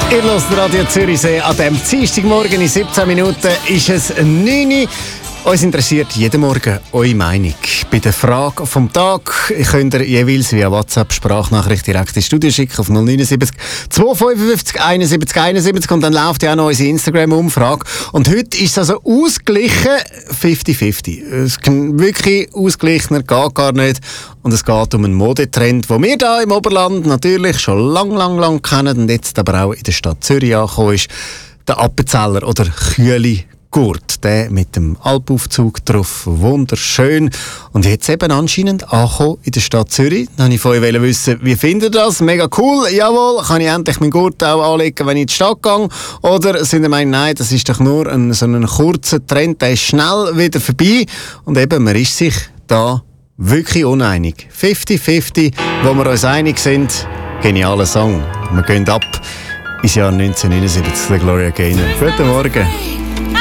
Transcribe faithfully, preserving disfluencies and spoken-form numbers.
Ihr hört Radio Zürichsee. An diesem Dienstagmorgen in siebzehn Minuten ist es neun Uhr. Uns interessiert jeden Morgen eure Meinung. Bei der Frage vom Tag könnt ihr jeweils via WhatsApp-Sprachnachricht direkt ins Studio schicken auf null neun sieben zwei fünf fünf einundsiebzig einundsiebzig und dann läuft ja auch noch unsere Instagram-Umfrage. Und heute ist es also ausgeglichen fünfzig fünfzig. Es ist wirklich ausgeglichener, geht gar nicht. Und es geht um einen Modetrend, den wir hier im Oberland natürlich schon lang, lang, lang kennen und jetzt aber auch in der Stadt Zürich angekommen ist. Der Appenzeller oder Kühli Gurt, der mit dem Alpaufzug drauf, wunderschön. Und jetzt eben anscheinend angekommen in der Stadt Zürich. Dann wollte ich von euch wissen, wie findet ihr das? Mega cool, jawohl. Kann ich endlich meinen Gurt auch anlegen, wenn ich in die Stadt gehe? Oder sind ihr meinen, nein, das ist doch nur ein, so ein kurzer Trend, der ist schnell wieder vorbei. Und eben, man ist sich da wirklich uneinig. fünfzig fünfzig, wo wir uns einig sind. Genialer Song. Wir gehen ab ins Jahr neunzehnhundertneunundsiebzig, der Gloria Gaynor. Guten Morgen.